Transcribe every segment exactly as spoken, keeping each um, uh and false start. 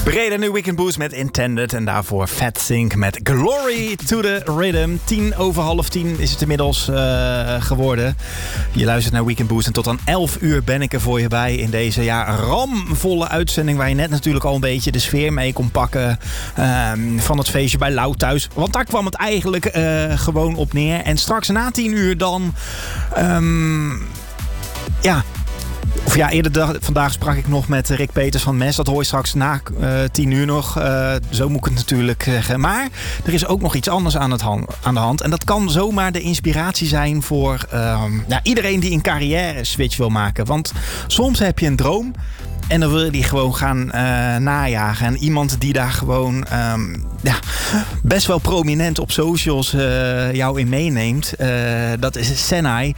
Breda nu Weekend Boost met Intended. En daarvoor Fat Sink met Glory to the Rhythm. Tien over half tien is het inmiddels uh, geworden. Je luistert naar Weekend Boost. En tot aan elf uur ben ik er voor je bij in deze ja, ramvolle uitzending. Waar je net natuurlijk al een beetje de sfeer mee kon pakken. Uh, van het feestje bij Lau thuis. Want daar kwam het eigenlijk uh, gewoon op neer. En straks na tien uur dan... Um, ja... Of ja, eerder dag, vandaag sprak ik nog met Rick Peters van M E S. Dat hoor je straks na uh, tien uur nog. Uh, zo moet ik het natuurlijk zeggen. Maar er is ook nog iets anders aan, het hand, aan de hand. En dat kan zomaar de inspiratie zijn voor uh, nou, iedereen die een carrière switch wil maken. Want soms heb je een droom en dan wil je die gewoon gaan uh, najagen. En iemand die daar gewoon um, ja, best wel prominent op socials uh, jou in meeneemt. Uh, dat is Senai.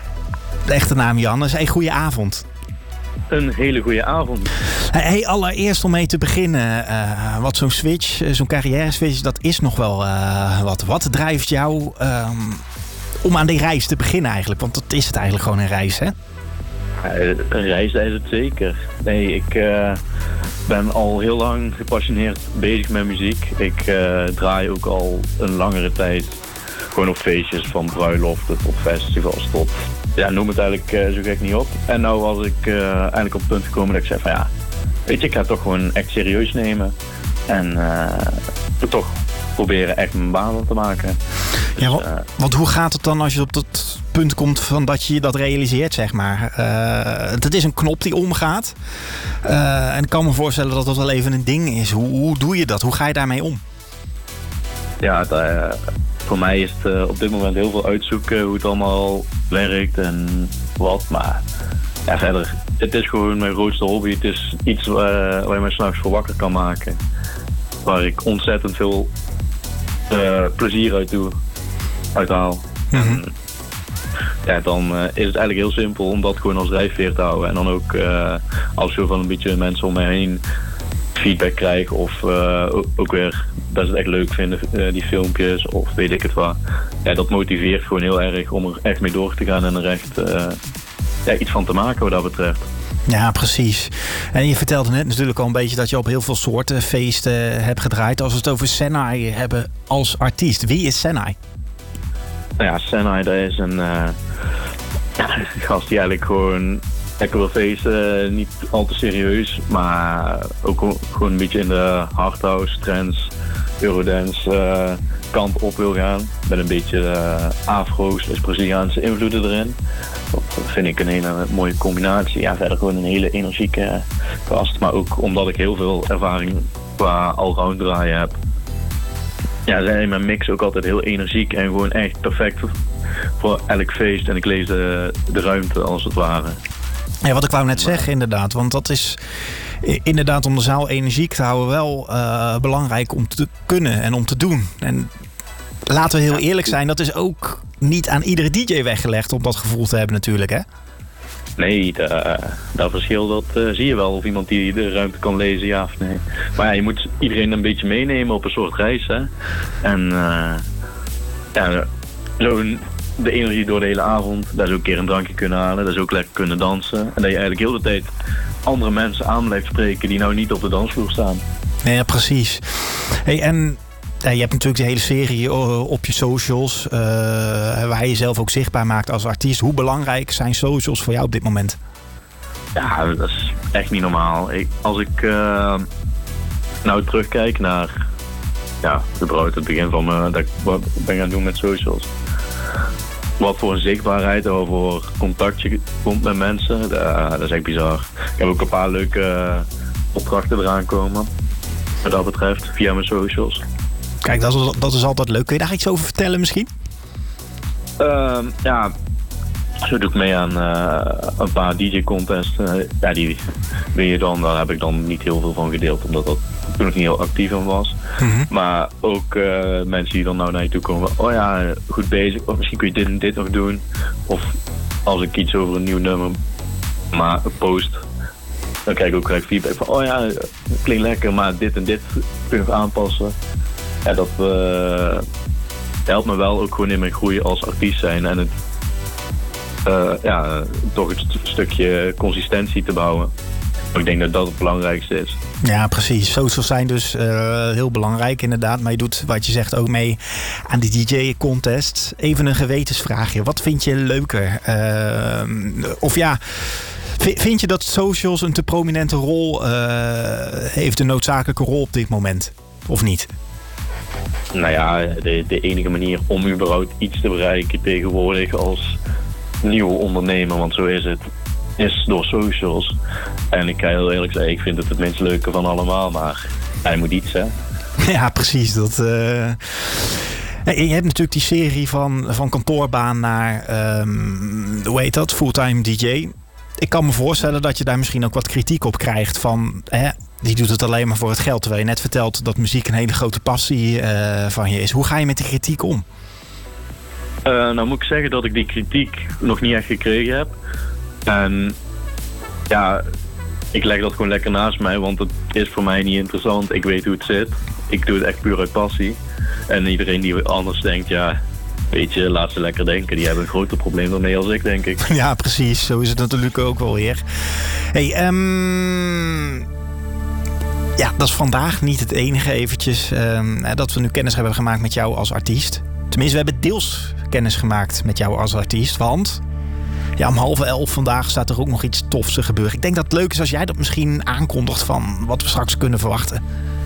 De echte naam Jannes. Hey, goeie avond. Een hele goede avond. Hey, allereerst om mee te beginnen. Uh, wat zo'n switch, zo'n carrière switch, dat is nog wel uh, wat. Wat drijft jou um, om aan die reis te beginnen eigenlijk? Want dat is het eigenlijk gewoon een reis, hè? Ja, een reis is het zeker. Nee, ik uh, ben al heel lang gepassioneerd bezig met muziek. Ik uh, draai ook al een langere tijd gewoon op feestjes, van bruiloften tot festivals tot... Ja, noem het eigenlijk uh, zo gek niet op. En nou was ik uh, eindelijk op het punt gekomen dat ik zei van ja, weet je, ik ga het toch gewoon echt serieus nemen. En uh, toch proberen echt mijn baan op te maken. Dus, ja, want, uh, want hoe gaat het dan als je op dat punt komt van dat je dat realiseert, zeg maar? Uh, het is een knop die omgaat. Uh, en ik kan me voorstellen dat dat wel even een ding is. Hoe, hoe doe je dat? Hoe ga je daarmee om? Ja, het, uh, voor mij is het uh, op dit moment heel veel uitzoeken hoe het allemaal werkt en wat. Maar ja, verder, het is gewoon mijn grootste hobby. Het is iets uh, waar je mij 's nachts voor wakker kan maken. Waar ik ontzettend veel uh, plezier uit doe, uithaal. Mm-hmm. En, ja, dan uh, is het eigenlijk heel simpel om dat gewoon als drijfveer te houden. En dan ook uh, als je van een beetje mensen om mij heen feedback krijg of uh, ook weer dat ze het echt leuk vinden, uh, die filmpjes of weet ik het wat. Ja, dat motiveert gewoon heel erg om er echt mee door te gaan en er echt uh, ja, iets van te maken wat dat betreft. Ja, precies. En je vertelde net natuurlijk al een beetje dat je op heel veel soorten feesten hebt gedraaid. Als we het over Senai hebben als artiest. Wie is Senai? Nou ja, Senai, dat is een uh, gast die eigenlijk gewoon lekker wil feesten, niet al te serieus, maar ook gewoon een beetje in de hardhouse, trance, eurodance uh, kant op wil gaan. Met een beetje uh, afro's, dus Braziliaanse invloeden erin. Dat vind ik een hele mooie combinatie. Ja, verder gewoon een hele energieke gast, maar ook omdat ik heel veel ervaring qua allround draaien heb. Ja, zijn mijn mix ook altijd heel energiek en gewoon echt perfect voor elk feest. En ik lees de, de ruimte als het ware. Ja, wat ik wou net zeggen inderdaad, want dat is inderdaad om de zaal energiek te houden wel uh, belangrijk om te kunnen en om te doen. En laten we heel eerlijk zijn, dat is ook niet aan iedere D J weggelegd om dat gevoel te hebben natuurlijk, hè? Nee, da, dat verschil dat uh, zie je wel. Of iemand die de ruimte kan lezen, ja of nee. Maar ja, je moet iedereen een beetje meenemen op een soort reis, hè. En uh, ja, zo'n... de energie door de hele avond, dat is ook een keer een drankje kunnen halen, dat is ook lekker kunnen dansen. En dat je eigenlijk heel de tijd andere mensen aan blijft spreken die nou niet op de dansvloer staan. Ja, precies. Hey, en ja, je hebt natuurlijk de hele serie op je socials, uh, waar je jezelf ook zichtbaar maakt als artiest. Hoe belangrijk zijn socials voor jou op dit moment? Ja, dat is echt niet normaal. Ik, als ik uh, nou terugkijk naar, ja, überhaupt het begin van me, dat ik wat ben gaan doen met socials. Wat voor een zichtbaarheid en wat voor contact je komt met mensen, dat, dat is echt bizar. Ik heb ook een paar leuke opdrachten eraan komen, wat dat betreft, via mijn socials. Kijk, dat is, dat is altijd leuk. Kun je daar iets over vertellen misschien? Uh, ja, zo doe ik mee aan uh, een paar D J-contests. Uh, ja, die win je dan, daar heb ik dan niet heel veel van gedeeld, omdat dat toen nog niet heel actief aan was. Mm-hmm. Maar ook uh, mensen die dan nou naar je toe komen. Oh ja, goed bezig. Of misschien kun je dit en dit nog doen. Of als ik iets over een nieuw nummer maar post, dan krijg ik ook gelijk feedback van oh ja, het klinkt lekker, maar dit en dit kun je nog aanpassen. Ja, dat uh, helpt me wel ook gewoon in mijn groei als artiest zijn en het uh, ja, toch een st- stukje consistentie te bouwen. Ik denk dat dat het belangrijkste is. Ja, precies. Socials zijn dus uh, heel belangrijk inderdaad. Maar je doet, wat je zegt, ook mee aan die D J-contest. Even een gewetensvraagje. Wat vind je leuker? Uh, of ja, vind je dat socials een te prominente rol uh, heeft, een noodzakelijke rol op dit moment? Of niet? Nou ja, de, de enige manier om überhaupt iets te bereiken tegenwoordig als nieuwe ondernemer, want zo is het, is door socials. En ik kan heel eerlijk zeggen, ik vind het het minst leuke van allemaal, maar hij moet iets, hè. Ja, precies. Dat, uh... je hebt natuurlijk die serie van, van kantoorbaan naar, um, hoe heet dat, fulltime D J. Ik kan me voorstellen dat je daar misschien ook wat kritiek op krijgt van, hè, die doet het alleen maar voor het geld. Terwijl je net vertelt dat muziek een hele grote passie uh, van je is. Hoe ga je met die kritiek om? Uh, nou moet ik zeggen dat ik die kritiek nog niet echt gekregen heb. En ja, ik leg dat gewoon lekker naast mij, want het is voor mij niet interessant. Ik weet hoe het zit. Ik doe het echt puur uit passie. En iedereen die anders denkt, ja, weet je, laat ze lekker denken. Die hebben een groter probleem ermee als ik, denk ik. Ja, precies. Zo is het natuurlijk ook wel weer. Hey, um... ja, dat is vandaag niet het enige eventjes um, dat we nu kennis hebben gemaakt met jou als artiest. Tenminste, we hebben deels kennis gemaakt met jou als artiest, want ja, om half elf vandaag staat er ook nog iets tofs te gebeuren. Ik denk dat het leuk is als jij dat misschien aankondigt van wat we straks kunnen verwachten.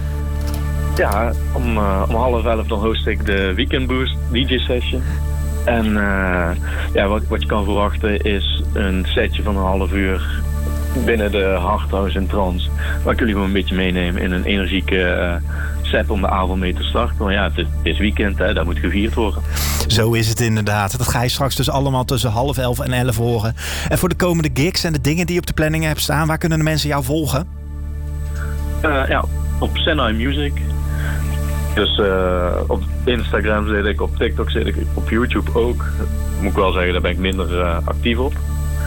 Ja, om, uh, om half elf dan host ik de Weekend Boost D J session. En uh, ja, wat, wat je kan verwachten is een setje van een half uur binnen de Hardhouse en Trance. Waar ik jullie gewoon een beetje meenemen in een energieke uh, set om de avond mee te starten. Maar ja, het is, het is weekend, hè, dat moet gevierd worden. Zo is het inderdaad. Dat ga je straks dus allemaal tussen half elf en elf horen. En voor de komende gigs en de dingen die je op de planning hebt staan, waar kunnen de mensen jou volgen? Uh, ja, op Senai Music. Dus uh, op Instagram zit ik, op TikTok zit ik, op YouTube ook. Moet ik wel zeggen, daar ben ik minder uh, actief op.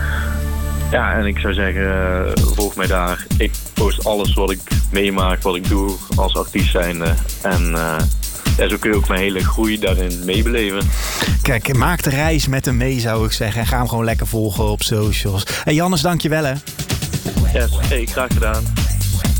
Ja, en ik zou zeggen, uh, volg mij daar. Ik post alles wat ik meemaak, wat ik doe als artiest zijnde. En uh, ja, zo kun je ook mijn hele groei daarin meebeleven. Kijk, maak de reis met hem mee, zou ik zeggen. En ga hem gewoon lekker volgen op socials. Hey Jannes, dank je wel, hè. Yes, hey, graag gedaan.